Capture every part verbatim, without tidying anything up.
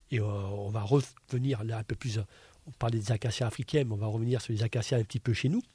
et euh, on va revenir là un peu plus, on parlait des acacias africains, mais on va revenir sur les acacias un petit peu chez nous.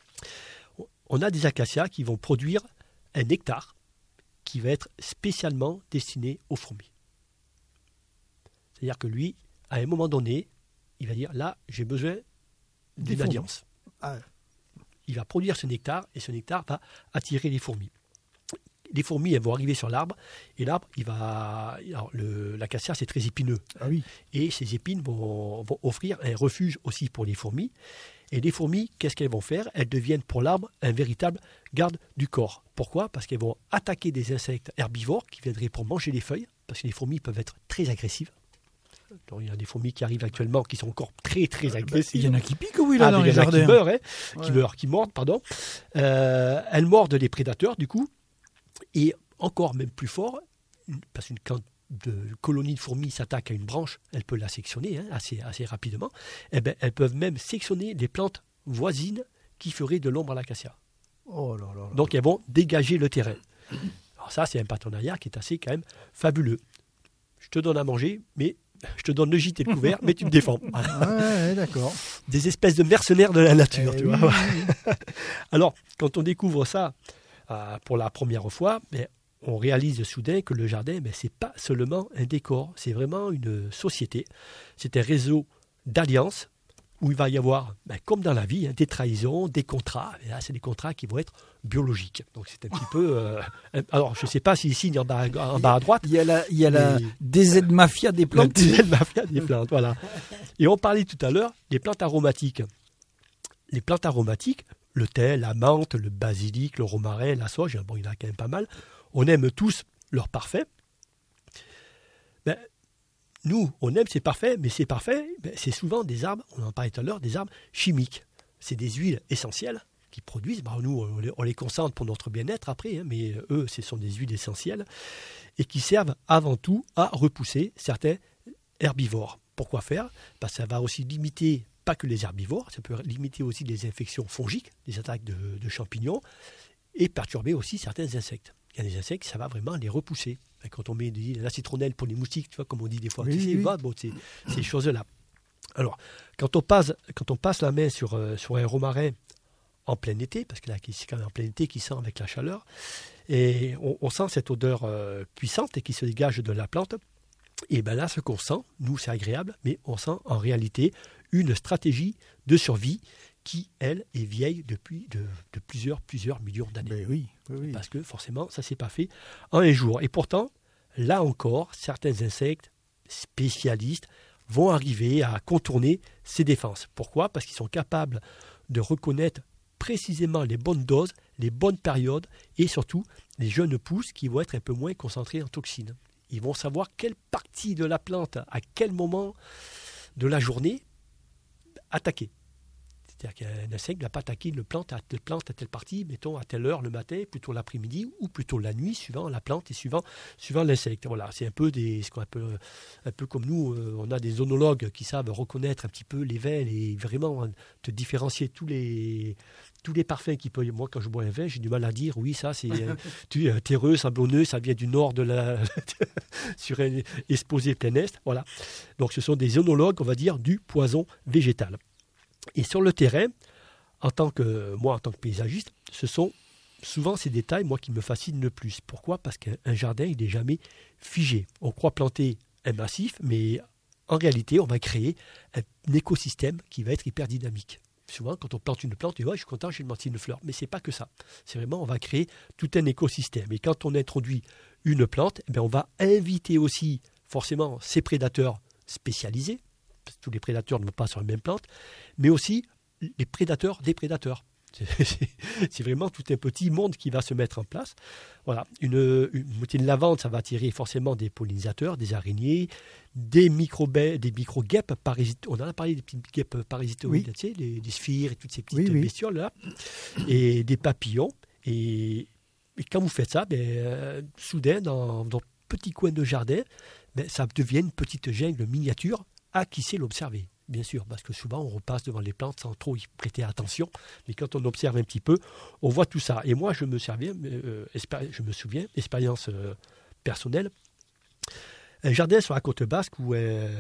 On a des acacias qui vont produire un nectar qui va être spécialement destiné aux fourmis. C'est-à-dire que lui, à un moment donné, il va dire, là, j'ai besoin d'une alliance. Ah. Il va produire ce nectar, et ce nectar va attirer les fourmis. Les fourmis, elles vont arriver sur l'arbre, et l'arbre, il va... Alors, le, l'acacia, c'est très épineux. Ah oui. Et ces épines vont, vont offrir un refuge aussi pour les fourmis. Et les fourmis, qu'est-ce qu'elles vont faire? Elles deviennent pour l'arbre un véritable garde du corps. Pourquoi? Parce qu'elles vont attaquer des insectes herbivores qui viendraient pour manger les feuilles, parce que les fourmis peuvent être très agressives. Donc, il y a des fourmis qui arrivent actuellement qui sont encore très très agressives. Il y en a qui piquent, oui, là, ah, dans les jardins. Il y en a qui meurent, hein, ouais. qui meurent, qui mordent, pardon. Euh, elles mordent les prédateurs, du coup. Et encore même plus fort, parce qu'une quand de colonie de fourmis s'attaque à une branche, elle peut la sectionner hein, assez, assez rapidement. Et ben, elles peuvent même sectionner les plantes voisines qui feraient de l'ombre à l'acacia. Oh là là là. Donc elles vont dégager le terrain. Alors ça, c'est un partenariat qui est assez quand même fabuleux. Je te donne à manger, mais je te donne le gîte et le couvert, mais tu me défends. Ah ouais, d'accord. Des espèces de mercenaires de la nature, eh tu oui, vois. oui, oui. Alors, quand on découvre ça euh, pour la première fois, ben, on réalise soudain que le jardin, ben, ce n'est pas seulement un décor, c'est vraiment une société. C'est un réseau d'alliances où il va y avoir, ben, comme dans la vie, hein, des trahisons, des contrats. Et là, c'est des contrats qui vont être biologiques. Donc, c'est un petit peu... Euh, alors, je ne sais pas s'il signe en bas, en bas à droite. Il y a la, il y a la D Z Mafia des plantes. La D Z Mafia des plantes, voilà. Et on parlait tout à l'heure des plantes aromatiques. Les plantes aromatiques, le thym, la menthe, le basilic, le romarin, la sauge, bon, il y en a quand même pas mal. On aime tous leur parfait. Ben, nous, on aime ces parfaits, mais ces parfaits, ben, c'est souvent des arbres, on en parlait tout à l'heure, des arbres chimiques. C'est des huiles essentielles qui produisent, ben, nous, on les, on les concentre pour notre bien-être après, hein, mais eux, ce sont des huiles essentielles et qui servent avant tout à repousser certains herbivores. Pourquoi faire? Parce que ça va aussi limiter, pas que les herbivores, ça peut limiter aussi les infections fongiques, les attaques de, de champignons, et perturber aussi certains insectes. Il y a des insectes, ça va vraiment les repousser. Quand on met de la citronnelle pour les moustiques, tu vois, comme on dit des fois, oui, tu sais, oui. va, bon, c'est ces choses-là. Alors, quand on passe, quand on passe la main sur, euh, sur un romarin en plein été, parce que là, c'est quand même en plein été qui sent avec la chaleur, et on, on sent cette odeur euh, puissante et qui se dégage de la plante, et bien là, ce qu'on sent, nous, c'est agréable, mais on sent en réalité une stratégie de survie qui, elle, est vieille depuis de, de plusieurs, plusieurs millions d'années. Ben oui, oui, oui. Parce que forcément, ça ne s'est pas fait en un jour. Et pourtant, là encore, certains insectes spécialistes vont arriver à contourner ces défenses. Pourquoi? Parce qu'ils sont capables de reconnaître précisément les bonnes doses, les bonnes périodes et surtout les jeunes pousses qui vont être un peu moins concentrées en toxines. Ils vont savoir quelle partie de la plante, à quel moment de la journée, attaquer. C'est-à-dire qu'un insecte ne va pas attaquer une plante à telle plante à telle partie, mettons à telle heure le matin, plutôt l'après-midi ou plutôt la nuit, suivant la plante et suivant, suivant l'insecte. Voilà, c'est un peu, des, ce qu'on appelle, un peu comme nous, euh, on a des onologues qui savent reconnaître un petit peu les vins et vraiment te différencier tous les, tous les parfums qui peuvent. Moi, quand je bois un vin, j'ai du mal à dire, oui, ça c'est euh, tu, euh, terreux, sablonneux, ça vient du nord de la sur un exposé plein est. Voilà. Donc ce sont des onologues, on va dire, du poison végétal. Et sur le terrain, en tant que, moi, en tant que paysagiste, ce sont souvent ces détails, moi, qui me fascinent le plus. Pourquoi? Parce qu'un jardin, il n'est jamais figé. On croit planter un massif, mais en réalité, on va créer un écosystème qui va être hyper dynamique. Souvent, quand on plante une plante, on dit, ouais, je suis content, j'ai planté une fleur. Mais ce n'est pas que ça. C'est vraiment, on va créer tout un écosystème. Et quand on introduit une plante, eh bien, on va inviter aussi, forcément, ces prédateurs spécialisés, parce que tous les prédateurs ne vont pas sur la même plante, mais aussi les prédateurs des prédateurs. C'est, c'est, c'est vraiment tout un petit monde qui va se mettre en place. Voilà, une, une moitié de lavande, ça va attirer forcément des pollinisateurs, des araignées, des micro-guêpes, des micro-guêpes parasites. On en a parlé des petites guêpes parasitoïdes, oui. Tu sais, les, les sphères et toutes ces petites oui, oui. bestioles là, et des papillons. Et, et quand vous faites ça, ben, euh, soudain, dans, dans petit coin de jardin, ben, ça devient une petite jungle miniature à qui sait l'observer, bien sûr, parce que souvent on repasse devant les plantes sans trop y prêter attention, mais quand on observe un petit peu, on voit tout ça. Et moi, je me, servais, euh, espé- je me souviens, expérience euh, personnelle, un jardin sur la côte basque où euh,